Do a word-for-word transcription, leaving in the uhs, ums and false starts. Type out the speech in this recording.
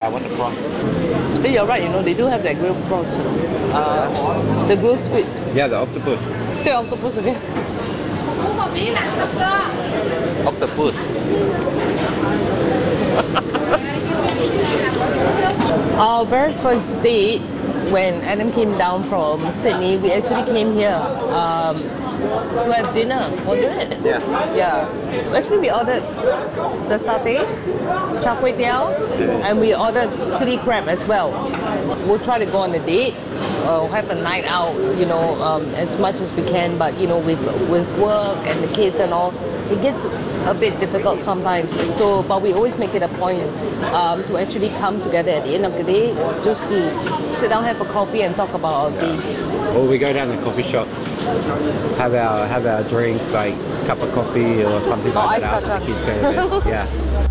want the prawn. Hey, you're right, you know, they do have that grilled prawns, you know. Uh, the grilled squid. Yeah, the octopus. Say octopus again. Octopus. Our very first date, when Adam came down from Sydney, we actually came here um, to have dinner, wasn't it? Yeah. Yeah. Actually, we ordered the satay, char kway teow, and we ordered chili crab as well. We'll try to go on a date, uh, have a night out, you know, um, as much as we can. But you know, with with work and the kids and all, it gets a bit difficult sometimes. So, but we always make it a point um, to actually come together at the end of the day, just to sit down, have a coffee, and talk about our day. Or we go down to the coffee shop, have our have our drink, like cup of coffee or something Oh, like ice that. After kacang. the kids go to bed. Yeah.